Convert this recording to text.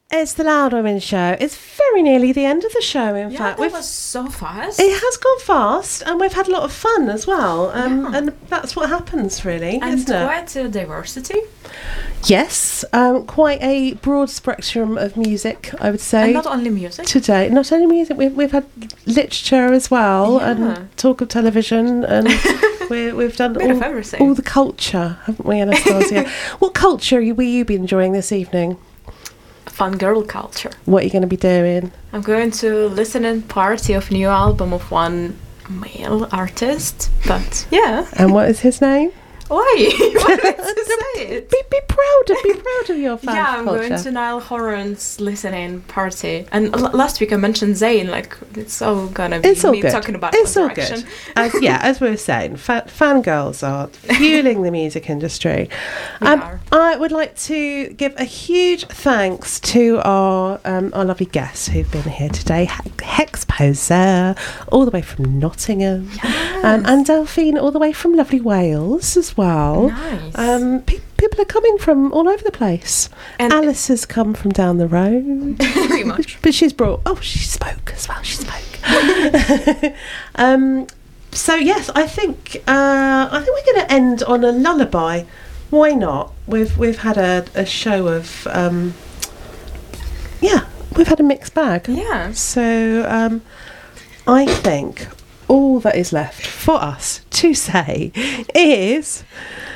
It's the Loud Women Show. It's very nearly the end of the show, in fact. That was so fast. It has gone fast, and we've had a lot of fun as well. And that's what happens, really, and isn't it? quite a diversity. Yes, quite a broad spectrum of music, I would say. And not only music. Today, not only music, we've had literature as well, and talk of television, and we've done all the culture, haven't we, Anastasia? What culture will you be enjoying this evening? Fun girl culture. What are you going to be doing? I'm going to listen and party of new album of one male artist, but yeah. And what is his name? Why? Why did you say it? Be proud of your fan Yeah, I'm culture. going to Niall Horan's listening party. And last week I mentioned Zayn, like, it's all gonna be me talking about It's One all Direction. good. As we were saying, fangirls are fueling the music industry. I would like to give a huge thanks to our lovely guests who've been here today. Hex Poser, all the way from Nottingham. Yes. And Delphine, all the way from lovely Wales as well. Nice. People are coming from all over the place. And Alice has come from down the road. Pretty much. But she spoke as well. She spoke. So yes, I think we're going to end on a lullaby. Why not? We've had a show of we've had a mixed bag. Yeah. So I think all that is left for us to say is